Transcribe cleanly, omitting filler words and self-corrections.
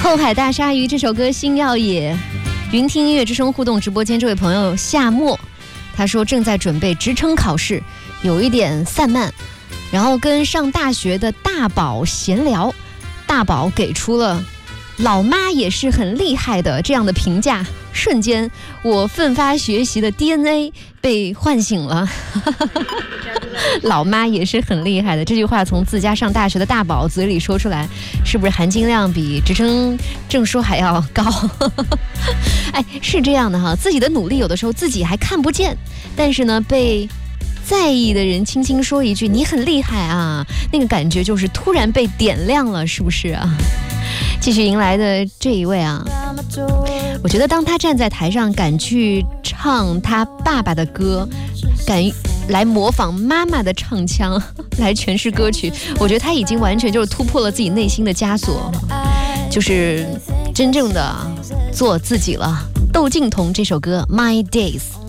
后海大鲨鱼这首歌星耀也。云听音乐之声互动直播间这位朋友夏末，他说正在准备职称考试，有一点散漫，然后跟上大学的大宝闲聊，大宝给出了老妈也是很厉害的这样的评价，瞬间我奋发学习的 DNA 被唤醒了。老妈也是很厉害的，这句话从自家上大学的大宝嘴里说出来，是不是含金量比职称证书还要高？哎，是这样的哈，自己的努力有的时候自己还看不见，但是呢，被在意的人轻轻说一句你很厉害啊，那个感觉就是突然被点亮了，是不是啊？继续迎来的这一位啊，我觉得当他站在台上敢去唱他爸爸的歌，敢来模仿妈妈的唱腔来诠释歌曲，我觉得他已经完全就是突破了自己内心的枷锁，就是真正的做自己了。窦靖童这首歌 My Days。